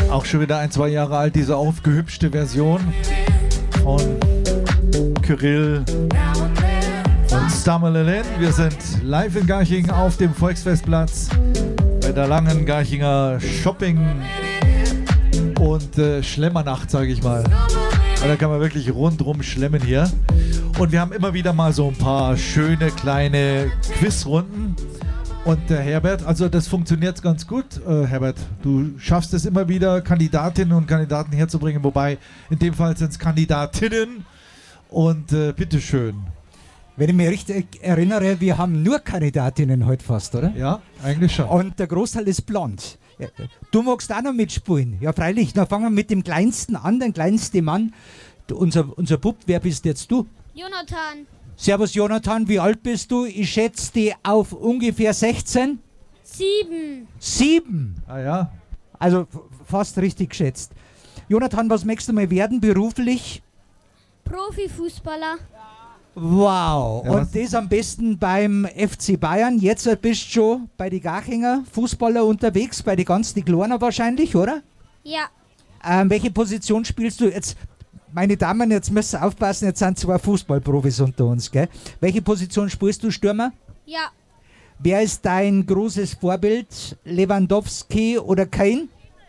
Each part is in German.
Auch schon wieder 1, 2 Jahre alt, diese aufgehübschte Version von Kyrill und Stamelelin. Wir sind live in Garching auf dem Volksfestplatz bei der langen Garchinger Shopping- und Schlemmernacht, sage ich mal. Da kann man wirklich rundrum schlemmen hier. Und wir haben immer wieder mal so ein paar schöne kleine Quizrunden. Und der Herbert, also das funktioniert ganz gut, Herbert. Du schaffst es immer wieder, Kandidatinnen und Kandidaten herzubringen, wobei in dem Fall sind es Kandidatinnen. Und bitteschön. Wenn ich mich richtig erinnere, wir haben nur Kandidatinnen heute fast, oder? Ja, eigentlich schon. Und der Großteil ist blond. Du magst auch noch mitspielen. Ja, freilich. Dann fangen wir mit dem Kleinsten an, den kleinsten Mann. Unser Bub, wer bist jetzt du? Jonathan. Servus Jonathan, wie alt bist du? Ich schätze dich auf ungefähr 16? 7. 7? Ah ja. Also fast richtig geschätzt. Jonathan, was möchtest du mal werden beruflich? Profifußballer. Wow, Ja, und das am besten beim FC Bayern. Jetzt bist du schon bei den Garchinger Fußballer unterwegs, bei den ganz die Kleinen wahrscheinlich, oder? Ja. Welche Position spielst du jetzt? Meine Damen, jetzt müsst ihr aufpassen, jetzt sind 2 Fußballprofis unter uns, gell? Welche Position spielst du, Stürmer? Ja. Wer ist dein großes Vorbild? Lewandowski oder Kane?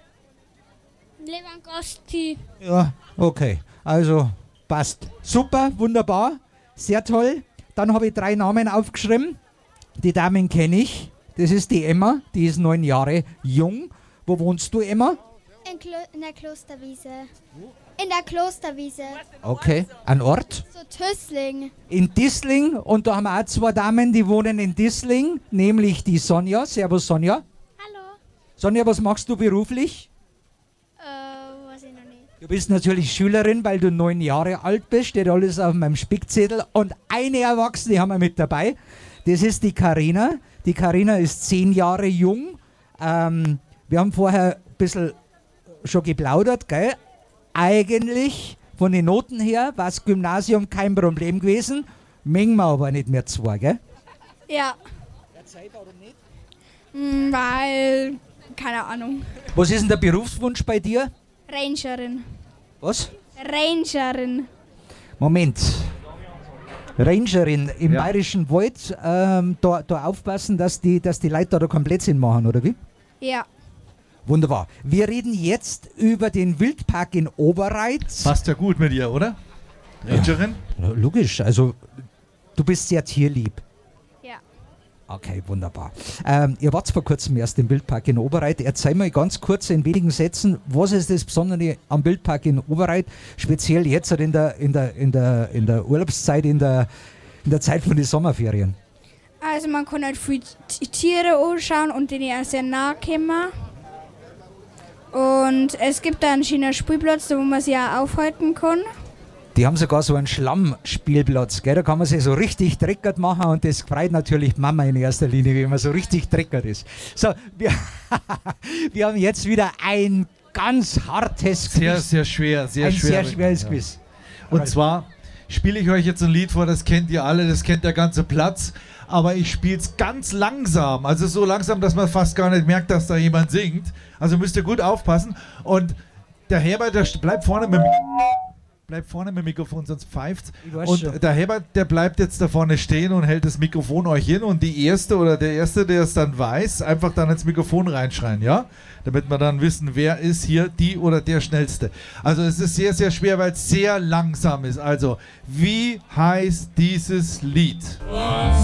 Lewandowski. Ja, okay, also passt. Super, wunderbar, sehr toll. Dann habe ich 3 Namen aufgeschrieben. Die Damen kenne ich. Das ist die Emma, die ist 9 Jahre jung. Wo wohnst du, Emma? In der Klosterwiese. In der Klosterwiese. Okay, ein Ort? So Tüssling. In Diessling, und da haben wir auch 2 Damen, die wohnen in Diessling, nämlich die Sonja. Servus Sonja. Hallo. Sonja, was machst du beruflich? Weiß ich noch nicht. Du bist natürlich Schülerin, weil du 9 Jahre alt bist, steht alles auf meinem Spickzettel. Und eine Erwachsene haben wir mit dabei. Das ist die Carina. Die Carina ist 10 Jahre jung. Wir haben vorher ein bisschen schon geplaudert, gell? Eigentlich von den Noten her war das Gymnasium kein Problem gewesen. Mengen wir aber nicht mehr 2, gell? Ja. Warum nicht? Weil, keine Ahnung. Was ist denn der Berufswunsch bei dir? Rangerin. Was? Rangerin. Moment. Rangerin im Ja. Bayerischen Wald, da aufpassen, dass die Leute da komplett Sinn machen, oder wie? Ja. Wunderbar. Wir reden jetzt über den Wildpark in Oberreiz. Passt ja gut mit ihr, oder? Rangerin? Ja, logisch, also du bist sehr tierlieb. Ja. Okay, wunderbar. Ihr wart vor kurzem erst im Wildpark in Oberreit. Erzähl mal ganz kurz in wenigen Sätzen, was ist das Besondere am Wildpark in Oberreit, speziell jetzt in der Urlaubszeit, in der Zeit von den Sommerferien. Also man kann halt viele Tiere anschauen und denen auch sehr nah kommen. Und es gibt da einen schönen Spielplatz, wo man sich auch aufhalten kann. Die haben sogar so einen Schlammspielplatz, gell? Da kann man sich so richtig dreckert machen und das freut natürlich Mama in erster Linie, wenn man so richtig dreckert ist. So, wir haben jetzt wieder ein ganz hartes Sehr, Quiz. sehr schwer. Ein sehr schweres Ja. Quiz. Und zwar spiele ich euch jetzt ein Lied vor, das kennt ihr alle, das kennt der ganze Platz, aber ich spiele es ganz langsam, also so langsam, dass man fast gar nicht merkt, dass da jemand singt. Also müsst ihr gut aufpassen. Und der Herbert, der bleibt vorne mit dem Mikrofon, sonst pfeift's. Ich weiß Und schon. der Herbert, der bleibt jetzt da vorne stehen und hält das Mikrofon euch hin und die Erste oder der Erste, der es dann weiß, einfach dann ins Mikrofon reinschreien, ja? Damit wir dann wissen, wer ist hier die oder der Schnellste. Also es ist sehr, sehr schwer, weil es sehr langsam ist. Also, wie heißt dieses Lied?